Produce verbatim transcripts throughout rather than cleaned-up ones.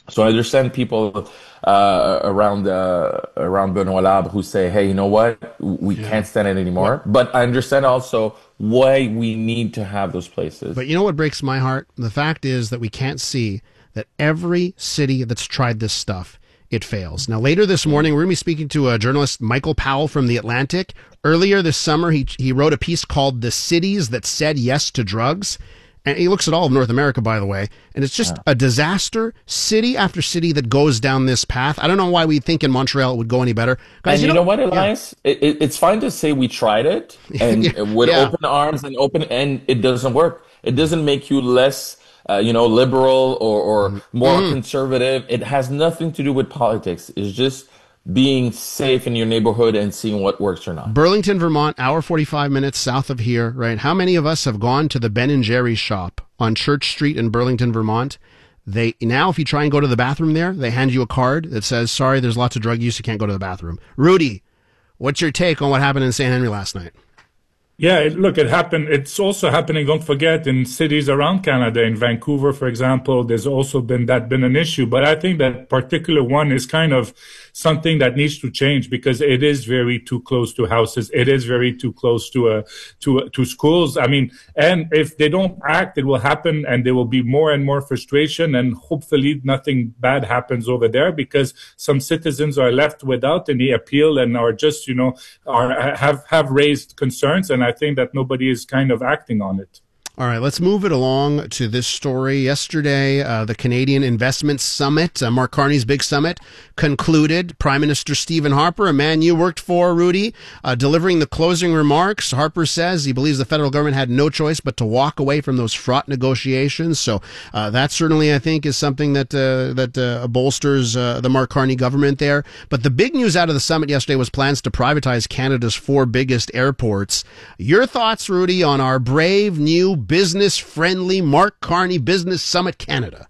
So I understand people uh, around uh, around Benoit Labre who say, "Hey, you know what? We Yeah. can't stand it What? anymore." But I understand also why we need to have those But places. you know what breaks my heart? The fact is that we can't see that every city that's tried this stuff, it fails. Now, later this morning, we're going to be speaking to a journalist, Michael Powell from The Atlantic. Earlier this summer, he, he wrote a piece called The Cities That Said Yes to Drugs. And he looks at all of North America, by the way, and it's just Yeah. a disaster, city after city that goes down this path. I don't know why we think in Montreal it would go any better. Guys, And you you know, know what, yeah, Elias? It, it, it's fine to say we tried it yeah, and with yeah. open arms and open, and it doesn't work. It doesn't make you less, uh, you know, liberal or, or more Mm-hmm. conservative. It has nothing to do with politics. It's just being safe in your neighborhood and seeing what works or not. Burlington, Vermont, hour forty-five minutes south of here, right? How many of us have gone to the Ben and Jerry's shop on Church Street in Burlington, Vermont? They now, if you try and go to the bathroom there, they hand you a card that says, sorry, there's lots of drug use. You can't go to the bathroom. Rudy, what's your take on what happened in Saint Henry last night? Yeah, it, look, it happened. It's also happening, don't forget, in cities around Canada. In Vancouver, for example, there's also been that been an issue. But I think that particular one is kind of something that needs to change because it is very too close to houses. It is very too close to uh, to uh, to schools. I mean, and if they don't act, it will happen, and there will be more and more frustration, and hopefully nothing bad happens over there because some citizens are left without any appeal and are just, you know, are have have raised concerns, and I think that nobody is kind of acting on it. All right, let's move it along to this story. Yesterday, uh, the Canadian Investment Summit, uh, Mark Carney's big summit, concluded. Prime Minister Stephen Harper, a man you worked for, Rudy, uh, delivering the closing remarks. Harper says he believes the federal government had no choice but to walk away from those fraught negotiations. So uh, that certainly, I think, is something that uh, that uh, bolsters uh, the Mark Carney government there. But the big news out of the summit yesterday was plans to privatize Canada's four biggest airports. Your thoughts, Rudy, on our brave new business-friendly Mark Carney Business Summit Canada?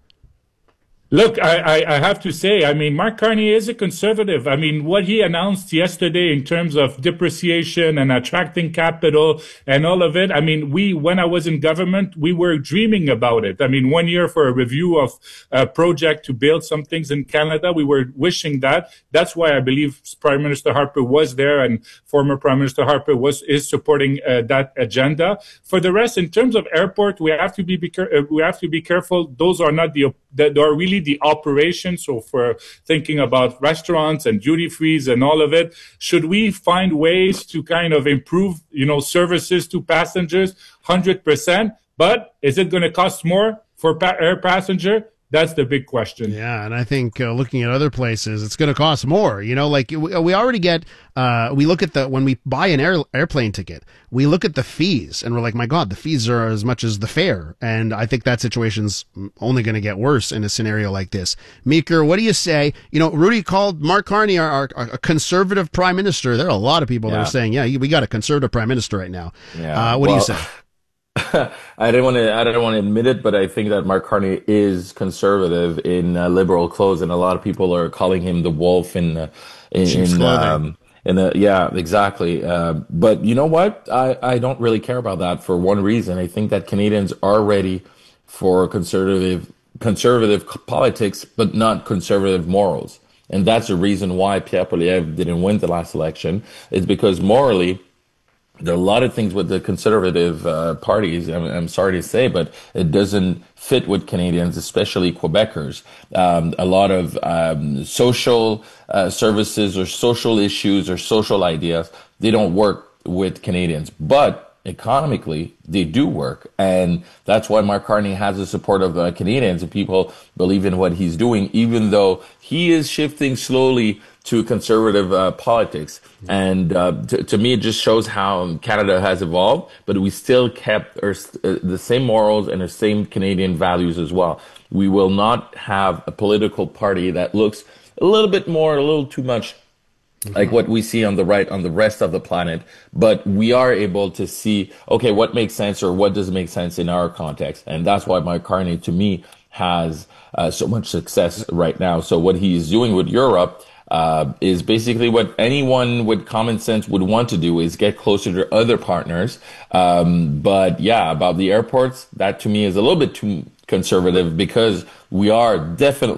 Look, I, I, I have to say, I mean, Mark Carney is a conservative. I mean, what he announced yesterday in terms of depreciation and attracting capital and all of it, I mean, we, when I was in government, we were dreaming about it. I mean, one year for a review of a project to build some things in Canada, we were wishing that. That's why I believe Prime Minister Harper was there and former Prime Minister Harper was is supporting uh, that agenda. For the rest, in terms of airport, we have to be, be we have to be careful. Those are not the, that are really the operations. So for thinking about restaurants and duty frees and all of it, should we find ways to kind of improve, you know, services to passengers? one hundred percent. But is it going to cost more for pa- air passenger? That's the big question. Yeah, and I think uh, looking at other places, it's going to cost more. You know, like we, we already get, uh, we look at the, when we buy an air, airplane ticket, we look at the fees and we're like, my God, the fees are as much as the fare. And I think that situation's only going to get worse in a scenario like this. Meeker, what do you say? You know, Rudy called Mark Carney our, our, our conservative prime minister. There are a lot of people Yeah. that are saying, yeah, we got a conservative prime minister right now. Yeah. Uh, what Well, do you say? I didn't want to. I don't want to admit it, but I think that Mark Carney is conservative in uh, liberal clothes, and a lot of people are calling him the wolf in uh, in, Sheep's in clothing. um, in a, yeah, exactly. Uh, but you know what? I I don't really care about that for one reason. I think that Canadians are ready for conservative conservative politics, but not conservative morals, and that's the reason why Pierre Poilievre didn't win the last election. It's because morally there are a lot of things with the conservative uh, parties. I'm, I'm sorry to say, but it doesn't fit with Canadians, especially Quebecers. Um, a lot of um, social uh, services or social issues or social ideas, they don't work with Canadians. But economically, they do work. And that's why Mark Carney has the support of uh, Canadians, and people believe in what he's doing, even though he is shifting slowly to conservative uh, politics. And uh, to, to me, it just shows how Canada has evolved, but we still kept our, uh, the same morals and the same Canadian values as well. We will not have a political party that looks a little bit more, a little too much like what we see on the right, on the rest of the planet, but we are able to see, okay, what makes sense or what doesn't make sense in our context. And that's why Mark Carney, to me, has uh, so much success right now. So what he's doing with Europe uh, is basically what anyone with common sense would want to do, is get closer to other partners. Um, but yeah, about the airports, that to me is a little bit too conservative, because we are definitely